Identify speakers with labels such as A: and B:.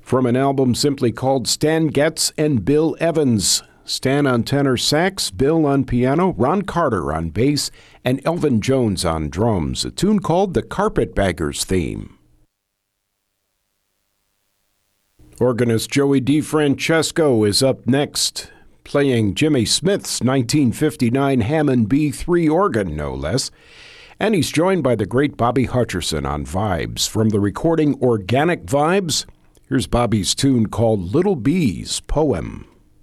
A: From an album simply called Stan Getz and Bill Evans. Stan on tenor sax, Bill on piano, Ron Carter on bass, and Elvin Jones on drums. A tune called The Carpetbaggers Theme. Organist Joey DeFrancesco is up next, playing Jimmy Smith's 1959 Hammond B3 organ, no less. And he's joined by the great Bobby Hutcherson on vibes. From the recording Organic Vibes, here's Bobby's tune called Little Bee's Poem.